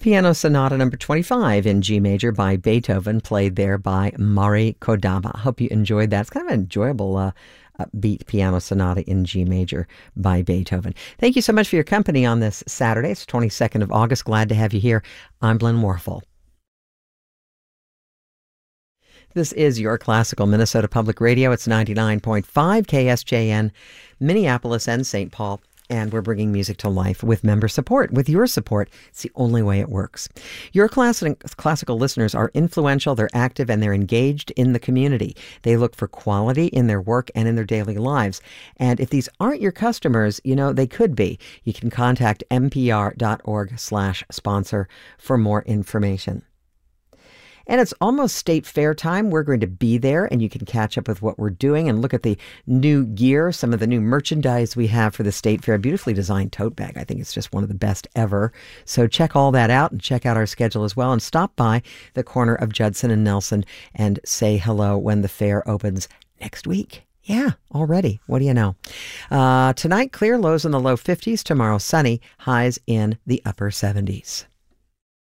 Piano Sonata number 25 in G major by Beethoven, played there by Mari Kodama. Hope you enjoyed that. It's kind of an enjoyable upbeat piano sonata in G major by Beethoven. Thank you so much for your company on this Saturday. It's 22nd of August. Glad to have you here. I'm Glenn Warfel. This is your classical Minnesota Public Radio. It's 99.5 KSJN, Minneapolis and St. Paul. And we're bringing music to life with member support. With your support, it's the only way it works. Your classical listeners are influential, they're active, and they're engaged in the community. They look for quality in their work and in their daily lives. And if these aren't your customers, they could be. You can contact npr.org/sponsor for more information. And it's almost state fair time. We're going to be there, and you can catch up with what we're doing and look at the new gear, some of the new merchandise we have for the state fair. Beautifully designed tote bag. I think it's just one of the best ever. So check all that out and check out our schedule as well. And stop by the corner of Judson and Nelson and say hello when the fair opens next week. Yeah, already. What do you know? Tonight, clear, lows in the low 50s. Tomorrow, sunny, highs in the upper 70s.